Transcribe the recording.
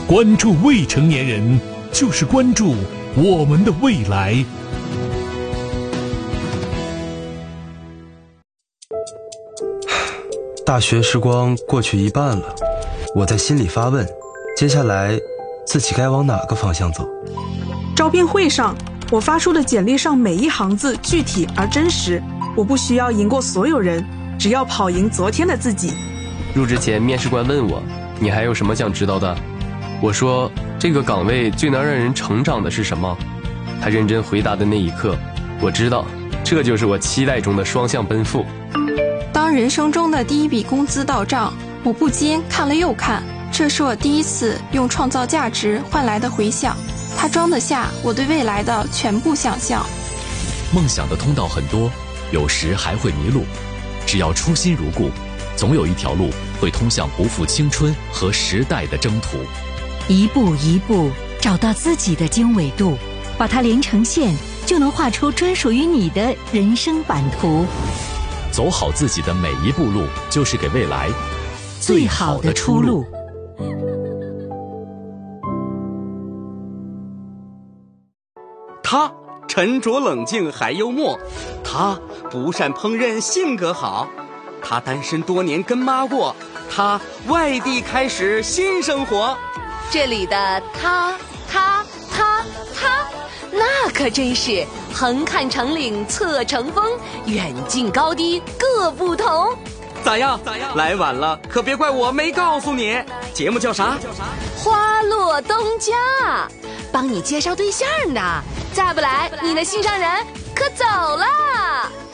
关注未成年人，就是关注我们的未来。 大学时光过去一半了，我在心里发问，接下来自己该往哪个方向走？ 招聘会上，我发出的简历上每一行字具体而真实，我不需要赢过所有人，只要跑赢昨天的自己。 入职前，面试官问我，你还有什么想知道的？我说，这个岗位最能让人成长的是什么？他认真回答的那一刻，我知道，这就是我期待中的双向奔赴。 当人生中的第一笔工资到账，我不禁看了又看，这是我第一次用创造价值换来的回响，它装得下我对未来的全部想象。 梦想的通道很多，有时还会迷路，只要初心如故，总有一条路会通向不负青春和时代的征途。 一步一步找到自己的经纬度，把它连成线，就能画出专属于你的人生版图。 走好自己的每一步路，就是给未来最好的出路。 他沉着冷静还幽默，他不善烹饪性格好，他单身多年跟妈过，他外地开始新生活。 这里的他，那可真是横看成岭侧成峰，远近高低各不同。 咋样？来晚了可别怪我没告诉你。节目叫啥？ 花落东家，帮你介绍对象呢。再不来，你的心上人可走了。